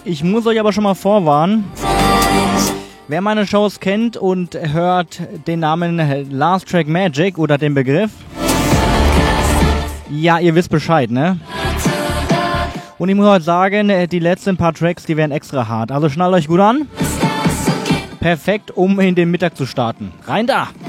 Ich muss euch aber schon mal vorwarnen. Wer meine Shows kennt und hört den Namen Last Track Magic oder den Begriff, ja, ihr wisst Bescheid, ne? Und ich muss heute sagen, die letzten paar Tracks, die werden extra hart. Also schnallt euch gut an. Perfekt, um in den Mittag zu starten. Rein da!